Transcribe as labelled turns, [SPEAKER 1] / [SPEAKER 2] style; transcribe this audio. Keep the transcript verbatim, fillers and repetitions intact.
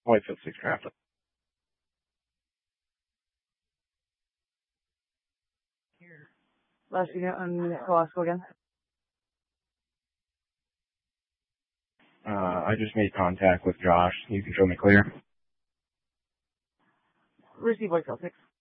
[SPEAKER 1] Whitefield six traffic.
[SPEAKER 2] Last unit on Kowalski again.
[SPEAKER 1] Uh, I just made contact with Josh. You can show me clear.
[SPEAKER 2] Receive Whitefield six.